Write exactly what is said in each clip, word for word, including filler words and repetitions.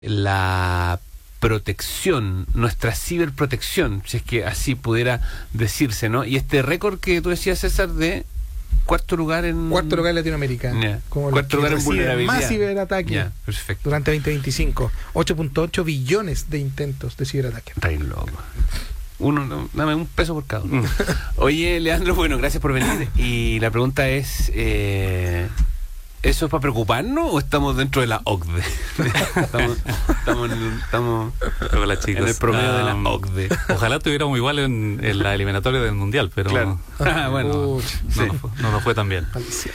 la protección, nuestra ciberprotección, si es que así pudiera decirse, ¿no? Y este récord que tú decías, César, de cuarto lugar en... Cuarto lugar en Latinoamérica. Yeah. Como cuarto lugar en vulnerabilidad. Más ciberataque yeah, perfecto. durante veinte veinticinco. ocho punto ocho billones de intentos de ciberataque. Está bien loco. Uno, no, dame un peso por cada uno. Oye, Leandro, bueno, gracias por venir. Y la pregunta es... Eh, ¿eso es para preocuparnos o estamos dentro de la O C D E? estamos estamos, en, estamos Hola, chicos. en el promedio um, de la O C D E. Ojalá tuviéramos igual en, en la eliminatoria del Mundial, pero claro. ah, bueno, Uy, no, sí. no, fue, no nos fue tan bien.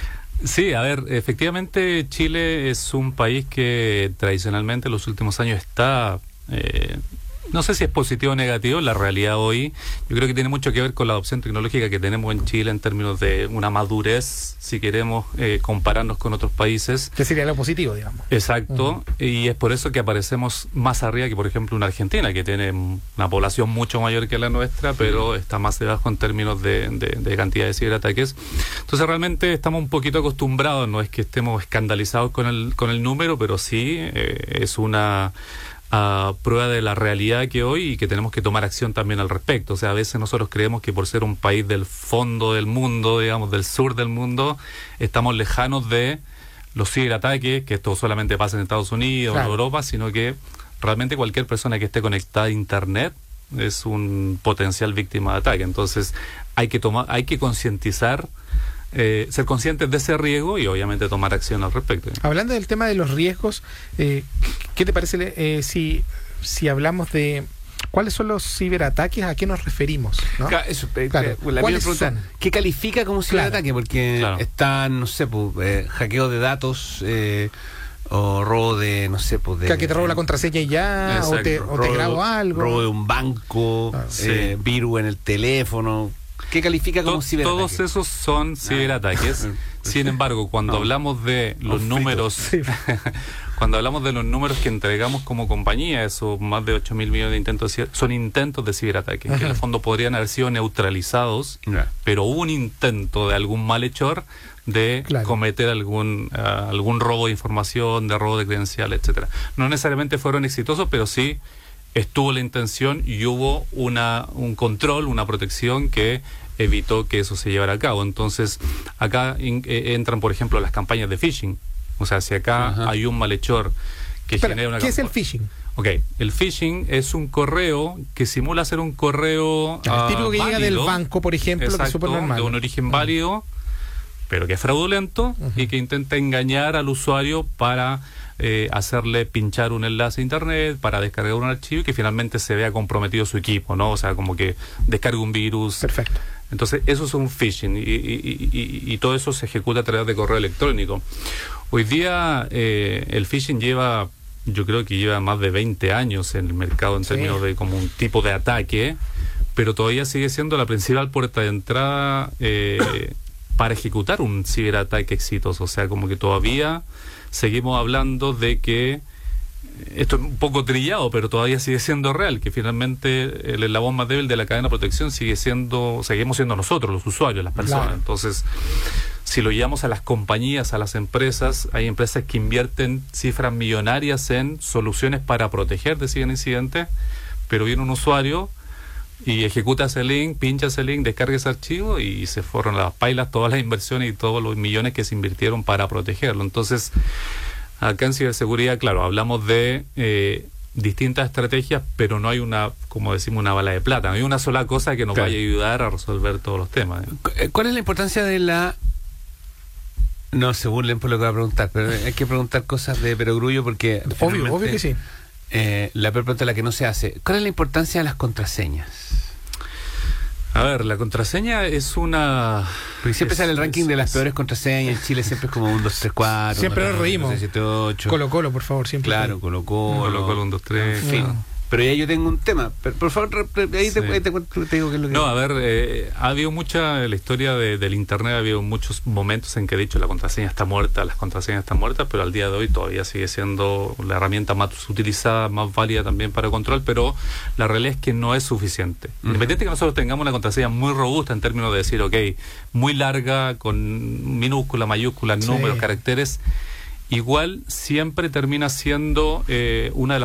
Sí, a ver, efectivamente Chile es un país que tradicionalmente en los últimos años está... Eh, no sé si es positivo o negativo, la realidad hoy yo creo que tiene mucho que ver con la adopción tecnológica que tenemos en Chile en términos de una madurez, si queremos eh, compararnos con otros países. Que sería lo positivo, digamos. Exacto, uh-huh. Y es por eso que aparecemos más arriba que, por ejemplo, una Argentina, que tiene una población mucho mayor que la nuestra, pero uh-huh. está más debajo en términos de, de, de cantidad de ciberataques. Entonces realmente estamos un poquito acostumbrados, no es que estemos escandalizados con el, con el número, pero sí eh, es una... a prueba de la realidad que hoy y que tenemos que tomar acción también al respecto. O sea, a veces nosotros creemos que por ser un país del fondo del mundo, digamos, del sur del mundo, estamos lejanos de los ciberataques, que esto solamente pasa en Estados Unidos claro. o en Europa, sino que realmente cualquier persona que esté conectada a Internet es un potencial víctima de ataque. Entonces, hay que tomar, hay que concientizar, Eh, ser conscientes de ese riesgo y obviamente tomar acción al respecto. Hablando del tema de los riesgos, eh, ¿qué te parece eh, si, si hablamos de cuáles son los ciberataques? ¿A qué nos referimos? ¿No? Claro, eso, eh, claro. eh, la ¿Cuáles pregunta, son? ¿qué califica como ciberataque? Claro. Porque claro. están, no sé, pues, eh, hackeo de datos, eh, o robo de, no sé, pues de... Que te robo la contraseña y ya, o te, o te grabo algo. Robo de un banco, ah, eh, sí. virus en el teléfono... ¿Qué califica como to- ciberataque? Todos esos son ciberataques. Ah. Sin embargo, cuando no. hablamos de los Un números, sí. cuando hablamos de los números que entregamos como compañía, esos más de ocho mil millones de intentos, de ciber, son intentos de ciberataque, Ajá. que en el fondo podrían haber sido neutralizados, Yeah. pero hubo un intento de algún malhechor de claro. cometer algún uh, algún robo de información, de robo de credenciales, etcétera. No necesariamente fueron exitosos, pero sí estuvo la intención y hubo una un control, una protección que evitó que eso se llevara a cabo. Entonces, acá in, eh, entran, por ejemplo, las campañas de phishing. O sea, si acá Ajá. hay un malhechor que Espera, genera una... ¿qué es el campa- phishing? Ok, el phishing es un correo que simula ser un correo El uh, típico que llega del válido, banco, por ejemplo, exacto, que es súper normal. de un origen válido, pero que es fraudulento Uh-huh. y que intenta engañar al usuario para eh, hacerle pinchar un enlace a internet, para descargar un archivo y que finalmente se vea comprometido su equipo, ¿no? O sea, como que descarga un virus. Perfecto. Entonces, eso es un phishing y, y, y, y todo eso se ejecuta a través de correo electrónico. Hoy día eh, el phishing lleva, yo creo que lleva más de veinte años en el mercado en Sí. términos de como un tipo de ataque, pero todavía sigue siendo la principal puerta de entrada eh, para ejecutar un ciberataque exitoso. O sea, como que todavía seguimos hablando de que esto es un poco trillado, pero todavía sigue siendo real, que finalmente el eslabón más débil de la cadena de protección sigue siendo, seguimos siendo nosotros, los usuarios, las personas. Claro. Entonces, si lo llevamos a las compañías, a las empresas, hay empresas que invierten cifras millonarias en soluciones para proteger de incidentes, pero viene un usuario y ejecuta ese link, pincha ese link, descarga ese archivo y se fueron las pailas todas las inversiones y todos los millones que se invirtieron para protegerlo. Entonces, acá en ciberseguridad, claro, hablamos de eh, distintas estrategias, pero no hay una, como decimos, una bala de plata. No hay una sola cosa que nos Claro. vaya a ayudar a resolver todos los temas. ¿eh? ¿Cuál es la importancia de la... No se burlen por lo que voy a preguntar, pero hay que preguntar cosas de perogrullo porque... Obvio, obvio que sí. Eh, la peor pregunta es la que no se hace. ¿Cuál es la importancia de las contraseñas? A ver, la contraseña es una... Porque siempre es, sale el ranking es, de las es, peores contraseñas. En Chile siempre es como un, dos, tres, cuatro. Siempre nos reímos. seis, siete, ocho. Colo Colo, por favor, siempre. Claro, Colo Colo. Colo Colo, un, dos, tres. En fin. Claro. Pero ya yo tengo un tema. Pero, por favor, re- re- ahí te, Sí. ahí te, cuento- te digo qué es lo que... No, a ver, eh, ha habido mucha, en la historia de, del Internet ha habido muchos momentos en que he dicho la contraseña está muerta, las contraseñas están muertas, pero al día de hoy todavía sigue siendo la herramienta más utilizada, más válida también para control, pero la realidad es que no es suficiente. Uh-huh. Independiente que nosotros tengamos una contraseña muy robusta en términos de decir, ok, muy larga, con minúsculas, mayúsculas, Sí. números, caracteres, igual siempre termina siendo eh, una de las